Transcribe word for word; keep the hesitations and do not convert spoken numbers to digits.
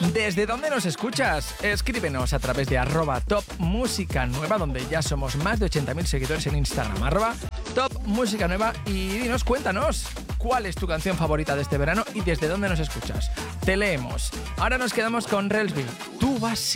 ¿Desde dónde nos escuchas? Escríbenos a través de arroba top música nueva, donde ya somos más de ochenta mil seguidores en Instagram, arroba top música nueva, y dinos, cuéntanos cuál es tu canción favorita de este verano y desde dónde nos escuchas. Te leemos. Ahora nos quedamos con Relsby. Tú vas